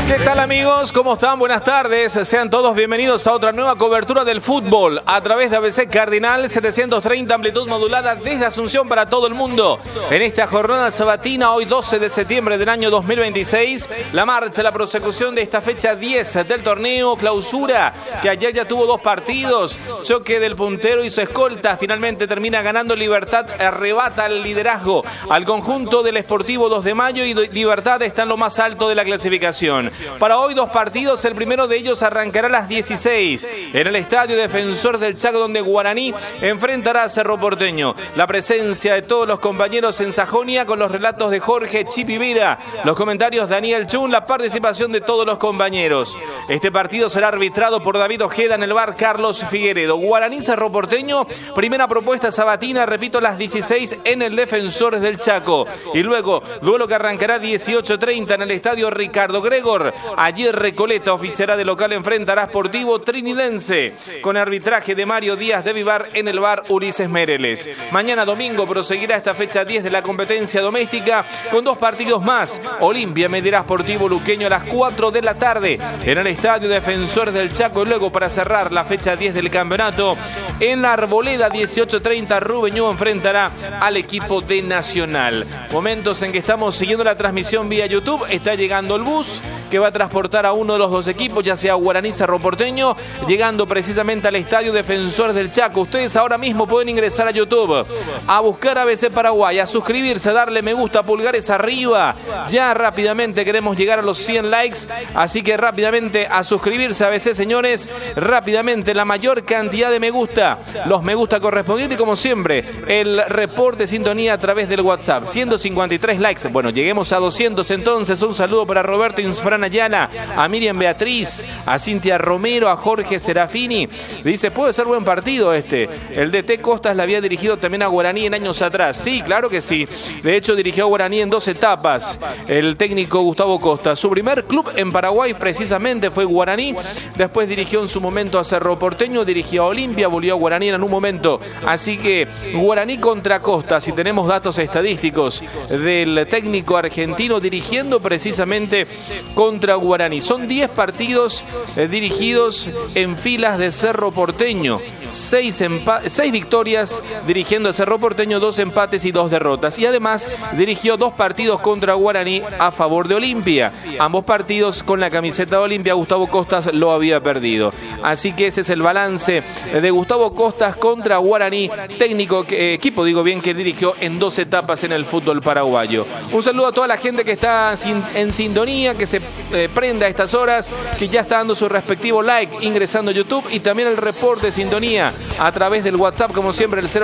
¿Qué tal, amigos? ¿Cómo están? Buenas tardes. Sean todos bienvenidos a otra nueva cobertura del fútbol a través de ABC Cardinal 730 amplitud modulada desde Asunción para todo el mundo. En esta jornada sabatina, hoy 12 de septiembre del año 2026, la marcha, la prosecución de esta fecha 10 del torneo clausura, que ayer ya tuvo dos partidos, choque del puntero y su escolta, finalmente termina ganando Libertad, arrebata el liderazgo al conjunto del Sportivo 2 de Mayo y Libertad está en lo más alto de la clasificación. Para hoy dos partidos, el primero de ellos arrancará a las 16 en el Estadio Defensor del Chaco, donde Guaraní enfrentará a Cerro Porteño. La presencia de todos los compañeros en Sajonia con los relatos de Jorge Chipi Vera, los comentarios de Daniel Chun, la participación de todos los compañeros. Este partido será arbitrado por David Ojeda, en el bar Carlos Figueredo. Guaraní Cerro Porteño, primera propuesta sabatina, repito, a las 16 en el Defensor del Chaco. Y luego, duelo que arrancará 18:30 en el Estadio Ricardo Gregor. Allí Recoleta oficiará de local, enfrentará a Sportivo Trinidense con arbitraje de Mario Díaz de Vivar en el bar Ulises Mereles. Mañana domingo proseguirá esta fecha 10 de la competencia doméstica con dos partidos más. Olimpia medirá a Sportivo Luqueño a las 4 de la tarde en el Estadio Defensor del Chaco. Y luego, para cerrar la fecha 10 del campeonato, en la Arboleda 18:30 Rubeñó enfrentará al equipo de Nacional. Momentos en que estamos siguiendo la transmisión vía YouTube. Está llegando el bus que va a transportar a uno de los dos equipos, ya sea Guaraní Cerro Porteño, llegando precisamente al Estadio Defensor del Chaco. Ustedes ahora mismo pueden ingresar a YouTube, a buscar ABC Paraguay, a suscribirse, a darle me gusta, pulgares arriba. Ya rápidamente queremos llegar a los 100 likes, así que rápidamente a suscribirse a ABC, señores. Rápidamente la mayor cantidad de me gusta, los me gusta correspondientes y como siempre el report de sintonía a través del WhatsApp. 153 likes, bueno, lleguemos a 200 entonces. Un saludo para Roberto Insfran Ayala, a Miriam Beatriz, a Cintia Romero, a Jorge Serafini. Dice, puede ser buen partido este. El DT Costas le había dirigido también a Guaraní en años atrás. Sí, claro que sí. De hecho, dirigió a Guaraní en 2 etapas. El técnico Gustavo Costa. Su primer club en Paraguay precisamente fue Guaraní. Después dirigió en su momento a Cerro Porteño, dirigió a Olimpia, volvió a Guaraní en un momento. Así que Guaraní contra Costa, si tenemos datos estadísticos del técnico argentino dirigiendo precisamente contra Guaraní. Son 10 partidos dirigidos en filas de Cerro Porteño. 6 victorias dirigiendo a Cerro Porteño, 2 empates y 2 derrotas. Y además dirigió 2 partidos contra Guaraní a favor de Olimpia. Ambos partidos con la camiseta de Olimpia. Gustavo Costas lo había perdido. Así que ese es el balance de Gustavo Costas contra Guaraní, equipo que dirigió en 2 etapas en el fútbol paraguayo. Un saludo a toda la gente que está en sintonía, que se prenda a estas horas, que ya está dando su respectivo like ingresando a YouTube, y también el report de sintonía a través del WhatsApp, como siempre, el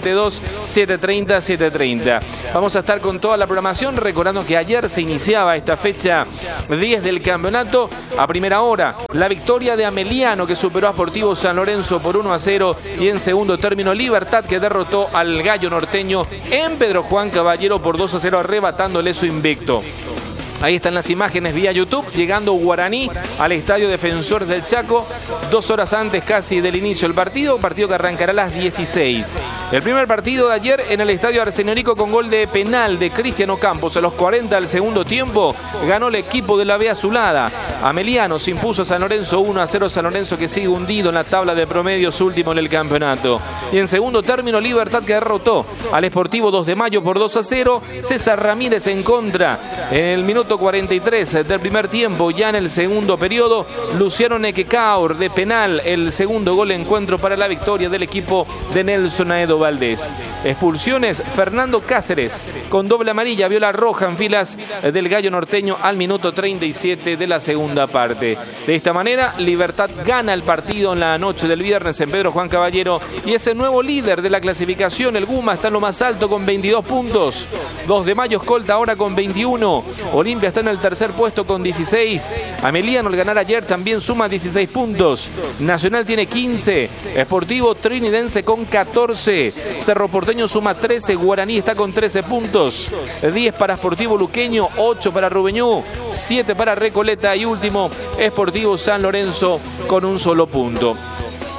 0972-730-730. Vamos a estar con toda la programación, recordando que ayer se iniciaba esta fecha 10 del campeonato. A primera hora, la victoria de Ameliano, que superó a Sportivo San Lorenzo por 1-0, y en segundo término Libertad, que derrotó al Gallo Norteño en Pedro Juan Caballero por 2-0, arrebatándole su invicto. Ahí están las imágenes vía YouTube, llegando Guaraní al Estadio Defensor del Chaco, 2 horas antes casi del inicio del partido que arrancará a las 16. El primer partido de ayer en el Estadio Arsenio con gol de penal de Cristiano Campos a los 40 del segundo tiempo, ganó el equipo de la B Azulada. Ameliano se impuso a San Lorenzo 1-0, San Lorenzo que sigue hundido en la tabla de promedios, último en el campeonato. Y en segundo término, Libertad, que derrotó al Sportivo 2 de Mayo por 2-0, César Ramírez en contra. En el minuto 43 del primer tiempo, ya en el segundo periodo, Luciano Nequecaur de penal, el segundo gol de encuentro para la victoria del equipo de Nelson Aedo Valdés. Expulsiones, Fernando Cáceres con doble amarilla, vio la roja en filas del Gallo Norteño al minuto 37 de la segunda parte. De esta manera, Libertad gana el partido en la noche del viernes en Pedro Juan Caballero y es el nuevo líder de la clasificación. El Guma está en lo más alto con 22 puntos. 2 de Mayo escolta ahora con 21. Olimpia está en el tercer puesto con 16. Ameliano, al ganar ayer, también suma 16 puntos. Nacional tiene 15. Sportivo Trinidense con 14. Cerro Porteño suma 13. Guaraní está con 13 puntos. 10 para Sportivo Luqueño, 8 para Rubeñú, 7 para Recoleta y último Sportivo San Lorenzo con un solo punto.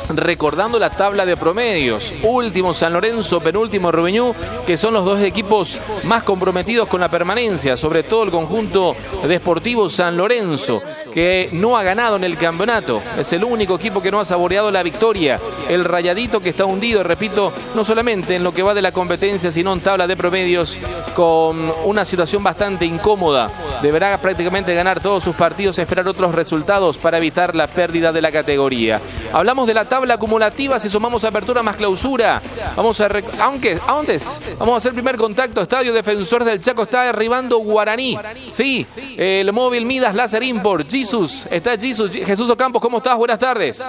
recordando la tabla de promedios. Último San Lorenzo, penúltimo Rubeñú, que son los dos equipos más comprometidos con la permanencia, sobre todo el conjunto de Sportivo San Lorenzo, que no ha ganado en el campeonato. Es el único equipo que no ha saboreado la victoria. El Rayadito, que está hundido, repito, no solamente en lo que va de la competencia, sino en tabla de promedios, con una situación bastante incómoda. Deberá prácticamente ganar todos sus partidos, esperar otros resultados para evitar la pérdida de la categoría. Hablamos de la tabla acumulativa, si sumamos apertura más clausura. Vamos a vamos a hacer primer contacto. Estadio Defensores del Chaco está derribando Guaraní. Sí, el móvil Midas Láser Import. Jesús Ocampos, ¿cómo estás? Buenas tardes.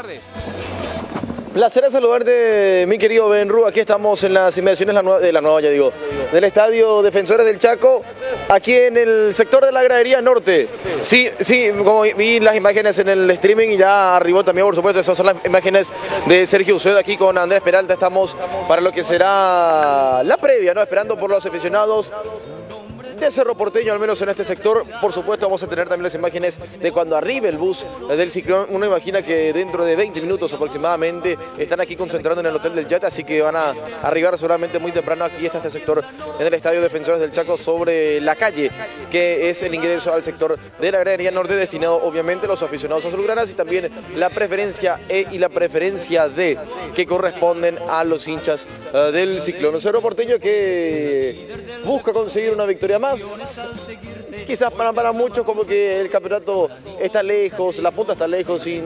Placer saludarte, mi querido Benru. Aquí estamos en las inmediaciones del Estadio Defensores del Chaco, aquí en el sector de la gradería norte. Sí, como vi las imágenes en el streaming y ya arribó también, por supuesto, esas son las imágenes de Sergio Ucedo aquí con Andrés Peralta. Estamos para lo que será la previa, ¿no? Esperando por los aficionados de Cerro Porteño, al menos en este sector. Por supuesto, vamos a tener también las imágenes de cuando arribe el bus del Ciclón. Uno imagina que dentro de 20 minutos aproximadamente están aquí concentrando en el Hotel del Yate, así que van a arribar seguramente muy temprano. Aquí está este sector en el Estadio Defensores del Chaco, sobre la calle, que es el ingreso al sector de la gradería norte, destinado obviamente a los aficionados azulgranas, y también la preferencia E y la preferencia D, que corresponden a los hinchas del Ciclón. Un Cerro Porteño que busca conseguir una victoria más. Quizás para muchos como que el campeonato está lejos, la punta está lejos y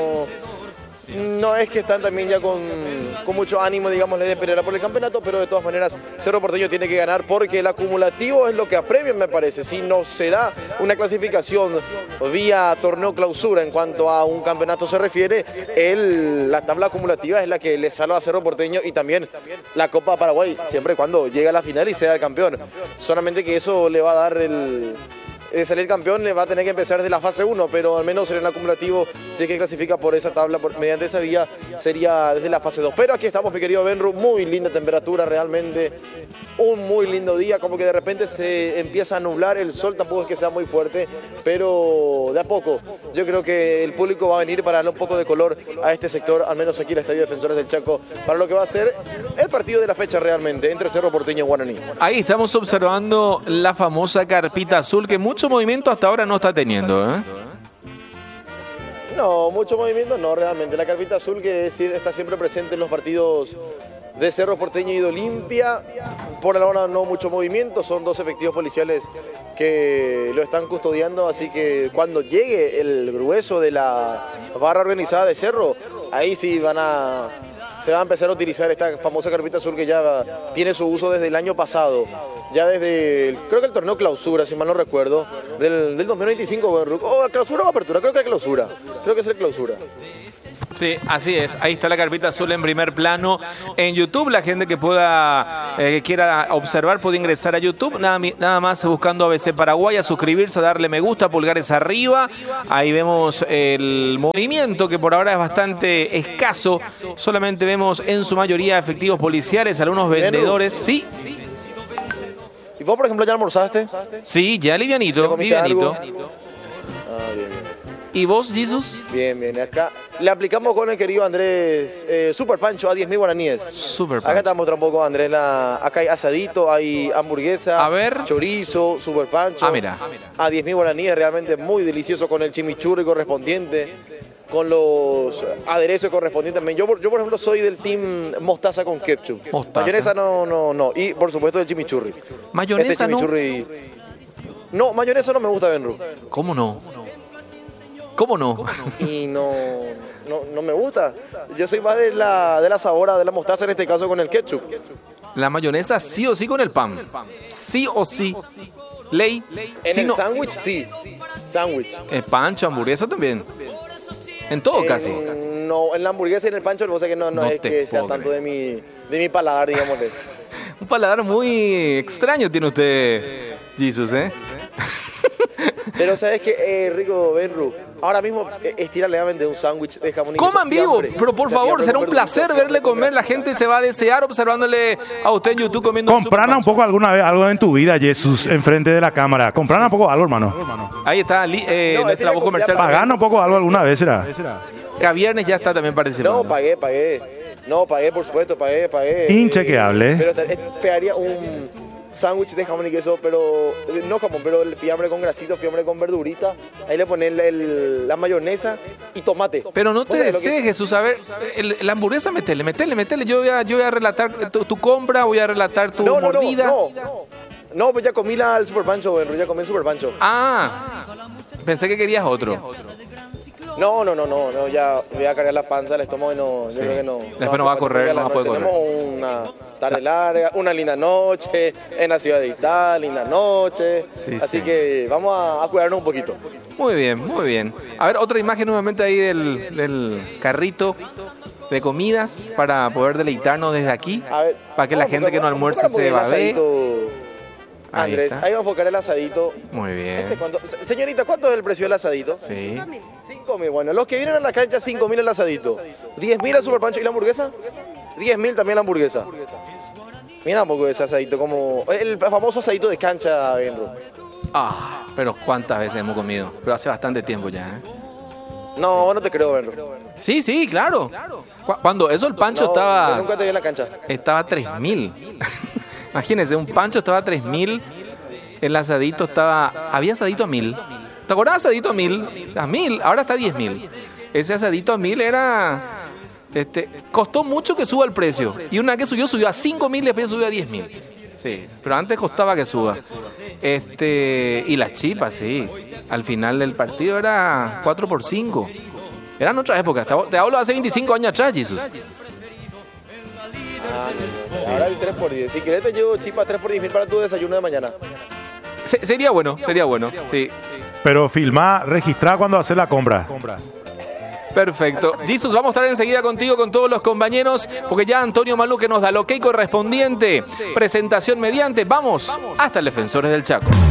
no es que están también ya con mucho ánimo, digamos, de pelear por el campeonato, pero de todas maneras Cerro Porteño tiene que ganar porque el acumulativo es lo que apremian, me parece. Si no será una clasificación vía torneo clausura en cuanto a un campeonato se refiere, la tabla acumulativa es la que le salva a Cerro Porteño, y también la Copa Paraguay, siempre y cuando llegue a la final y sea el campeón. Solamente que eso le va a dar de salir campeón, le va a tener que empezar desde la fase 1, pero al menos en el acumulativo, si es que clasifica por esa tabla, mediante esa vía, sería desde la fase 2. Pero aquí estamos, mi querido Benru, muy linda temperatura, realmente un muy lindo día, como que de repente se empieza a nublar, el sol tampoco es que sea muy fuerte, pero de a poco yo creo que el público va a venir para darle un poco de color a este sector, al menos aquí en el Estadio Defensores del Chaco, para lo que va a ser el partido de la fecha realmente, entre Cerro Porteño y Guaraní. Ahí estamos observando la famosa carpita azul, que mucho movimiento hasta ahora no está teniendo, ¿eh? No, mucho movimiento no, realmente. La carpita azul que está siempre presente en los partidos de Cerro Porteño y de Olimpia. Por ahora no mucho movimiento, son dos efectivos policiales que lo están custodiando, así que cuando llegue el grueso de la barra organizada de Cerro, ahí sí se va a empezar a utilizar esta famosa carpita azul que ya tiene su uso desde el año pasado. Ya desde, creo que el torneo clausura, si mal no recuerdo, del 2025, clausura o apertura, creo que es clausura, creo que es el clausura. Sí, así es. Ahí está la carpita azul en primer plano. En YouTube, la gente que quiera observar puede ingresar a YouTube, nada más buscando ABC Paraguay, a suscribirse, a darle me gusta, pulgares arriba. Ahí vemos el movimiento, que por ahora es bastante escaso. Solamente vemos en su mayoría efectivos policiales, algunos vendedores. Sí. ¿Y vos, por ejemplo, ya almorzaste? Sí, ya livianito. Bien. ¿Y vos, Jesus? Bien. Acá le aplicamos con el querido Andrés Super Pancho a 10.000 guaraníes. Super Pancho. Acá te muestra un poco, Andrés. Acá hay asadito, hay hamburguesa, a ver, chorizo, Super Pancho. Mira. A 10.000 guaraníes, realmente muy delicioso, con el chimichurri correspondiente, con los aderezos correspondientes también. Yo, por ejemplo, soy del team mostaza con ketchup. Mayonesa no. Y, por supuesto, el chimichurri. ¿Mayonesa chimichurri... no? No, mayonesa no me gusta, Benru. ¿Cómo no? Y no me gusta. Yo soy más de la sabora de la mostaza, en este caso con el ketchup. La mayonesa sí o sí con el pan. Sí o sí. Ley. En el sándwich, sí. Sándwich. El pancho, hamburguesa también. En todo casi. No, en la hamburguesa y en el pancho, no sé que no es que sea tanto de mi paladar, digámosle. Un paladar muy extraño tiene usted, Jesus, ¿eh? Pero sabes que rico, Benru, ahora mismo estira levemente un sándwich de jamón y queso. Coman vivo, pero por favor, será un placer verle comer. La gente se va a desear observándole a usted en YouTube comiendo. Comprana un poco alguna vez algo en tu vida, Jesús, enfrente de la cámara. Comprana un poco algo, hermano. Ahí está nuestra voz comercial. Pagana un poco algo alguna vez, será. Caviernes ya está también participando. No, pagué. No, pagué, por supuesto, pagué. Inchequeable. Pero pegaría un sándwich de jamón y queso, pero no jamón, pero el fiambre con grasito, fiambre con verdurita. Ahí le ponen la mayonesa y tomate. Pero no te desees, Jesús. A ver, la hamburguesa, métele. Yo voy a relatar tu compra, voy a relatar tu mordida. No, pues ya comí el Super Pancho, ya comí el Super Pancho. Ah, pensé que querías otro. No, ya voy a cargar la panza, el estómago y no, yo creo que no. Después no va a correr, no va a poder correr. Tenemos una tarde larga, una linda noche en la ciudad de Italia, linda noche. Sí, así que vamos a cuidarnos un poquito. Muy bien. A ver, otra imagen nuevamente ahí del carrito de comidas para poder deleitarnos desde aquí. A ver, para que la gente que no almuerce se babee. Andrés, ahí vamos a enfocar el asadito. Muy bien. Señorita, ¿cuánto es el precio del asadito? Sí. 5.000. Bueno, los que vienen a la cancha, 5.000 el asadito. 10.000 el Super Pancho y la hamburguesa. 10.000 también la hamburguesa. Mira un poco ese asadito, como el famoso asadito de cancha, Benro. Ah, pero ¿cuántas veces hemos comido? Pero hace bastante tiempo ya, ¿eh? No, no te creo, Benro. Sí, claro. Cuando eso el Pancho estaba... Yo nunca te vi en la cancha. Estaba 3.000. Imagínense, un Pancho estaba a 3.000, el asadito estaba... Había asadito a 1.000. ¿Te acuerdas de asadito a 1.000? O sea, 1.000, ahora está a 10.000. Ese asadito a 1.000 era... costó mucho que suba el precio. Y una que subió a 5.000 y después subió a 10.000. Sí, pero antes costaba que suba. Y las chipas, sí. Al final del partido era 4x5. Eran otras épocas. Te hablo hace 25 años atrás, Jesús. Ahora el 3x10. Si querés te llevo chipa 3x10.000 para tu desayuno de mañana. Sería bueno, sí. Pero filmá, registrá cuando haces la compra. Perfecto. Jesús, vamos a estar enseguida contigo, con todos los compañeros, porque ya Antonio Maluque nos da el ok correspondiente. Presentación mediante. Vamos hasta el Defensores del Chaco.